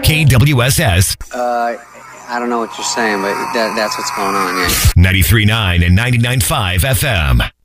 KWSS. I don't know what you're saying, but that's what's going on, yeah. 93.9 and 99.5 FM.